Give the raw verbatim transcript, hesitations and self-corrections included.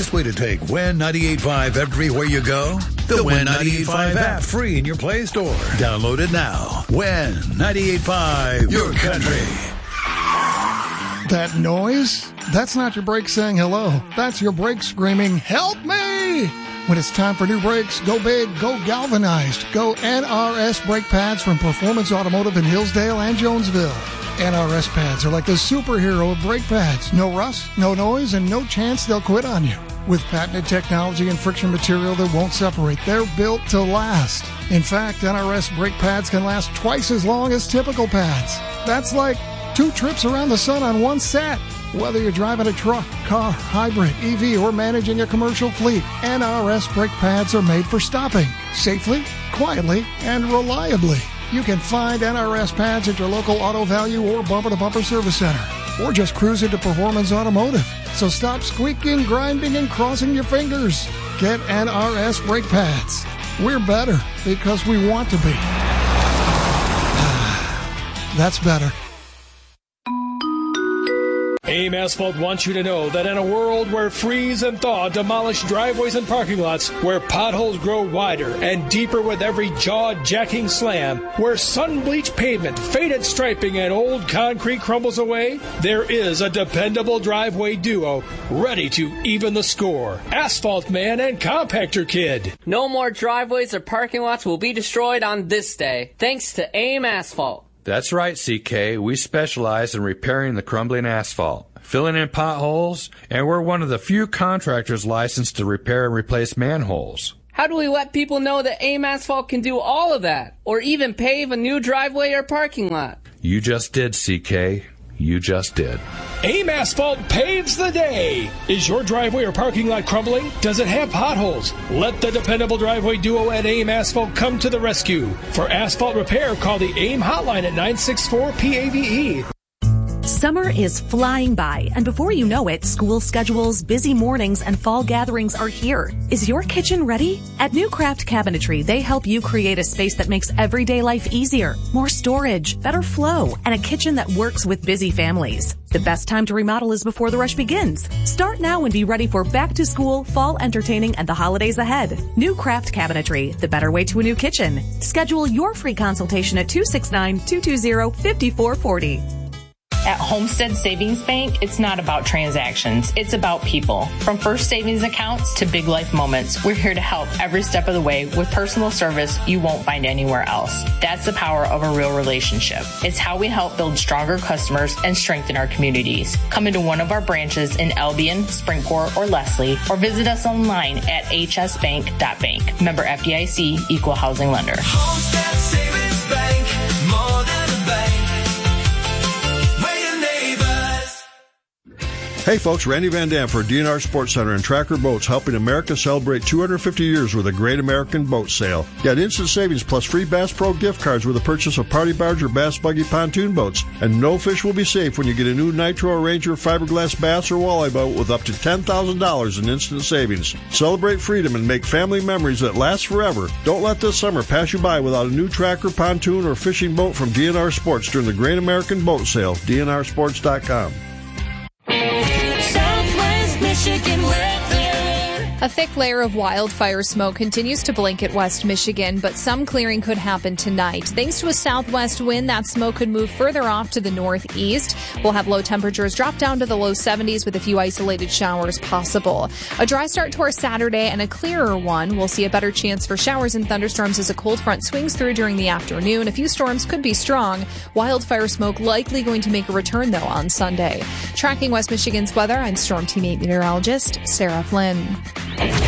best way to take Win ninety-eight point five everywhere you go? The, the Win ninety-eight point five app, free in your Play Store. Download it now. Win ninety-eight point five, your country. That noise? That's not your brake saying hello. That's your brake screaming, help me! When it's time for new brakes, go big, go galvanized. Go N R S brake pads from Performance Automotive in Hillsdale and Jonesville. N R S pads are like the superhero of brake pads. No rust, no noise, and no chance they'll quit on you. With patented technology and friction material that won't separate, they're built to last. In fact, N R S brake pads can last twice as long as typical pads. That's like two trips around the sun on one set. Whether you're driving a truck, car, hybrid, E V, or managing a commercial fleet, N R S brake pads are made for stopping safely, quietly, and reliably. You can find N R S pads at your local Auto Value or Bumper to Bumper Service Center, or just cruise into Performance Automotive. So stop squeaking, grinding, and crossing your fingers. Get N R S brake pads. We're better because we want to be. That's better. AIM Asphalt wants you to know that in a world where freeze and thaw demolish driveways and parking lots, where potholes grow wider and deeper with every jaw-jacking slam, where sun-bleached pavement, faded striping, and old concrete crumbles away, there is a dependable driveway duo ready to even the score. Asphalt Man and Compactor Kid. No more driveways or parking lots will be destroyed on this day, thanks to AIM Asphalt. That's right, C K. We specialize in repairing the crumbling asphalt, filling in potholes, and we're one of the few contractors licensed to repair and replace manholes. How do we let people know that AIM Asphalt can do all of that, or even pave a new driveway or parking lot? You just did, C K. You just did. AIM Asphalt paves the day. Is your driveway or parking lot crumbling? Does it have potholes? Let the dependable driveway duo at AIM Asphalt come to the rescue. For asphalt repair, call the AIM hotline at nine six four P A V E. Summer is flying by, and before you know it, school schedules, busy mornings, and fall gatherings are here. Is your kitchen ready? At New Craft Cabinetry, they help you create a space that makes everyday life easier, more storage, better flow, and a kitchen that works with busy families. The best time to remodel is before the rush begins. Start now and be ready for back to school, fall entertaining, and the holidays ahead. New Craft Cabinetry, the better way to a new kitchen. Schedule your free consultation at two six nine, two two zero, five four four zero. At Homestead Savings Bank, it's not about transactions. It's about people. From first savings accounts to big life moments, we're here to help every step of the way with personal service you won't find anywhere else. That's the power of a real relationship. It's how we help build stronger customers and strengthen our communities. Come into one of our branches in Albion, Springport, or Leslie, or visit us online at h s bank dot bank. Member F D I C, Equal Housing Lender. Homestead Savings Bank, more than a bank. Hey folks, Randy Van Dam for D N R Sports Center and Tracker Boats, helping America celebrate two hundred fifty years with a great American boat sale. Get instant savings plus free Bass Pro gift cards with the purchase of Party Barge or Bass Buggy pontoon boats. And no fish will be safe when you get a new Nitro or Ranger fiberglass bass or walleye boat with up to ten thousand dollars in instant savings. Celebrate freedom and make family memories that last forever. Don't let this summer pass you by without a new tracker, pontoon, or fishing boat from D N R Sports during the Great American Boat Sale. D N R sports dot com. Michigan weather. A thick layer of wildfire smoke continues to blanket West Michigan, but some clearing could happen tonight. Thanks to a southwest wind, that smoke could move further off to the northeast. We'll have low temperatures drop down to the low seventies with a few isolated showers possible. A dry start to our Saturday and a clearer one. We'll see a better chance for showers and thunderstorms as a cold front swings through during the afternoon. A few storms could be strong. Wildfire smoke likely going to make a return, though, on Sunday. Tracking West Michigan's weather, I'm Storm Team eight meteorologist Sarah Flynn.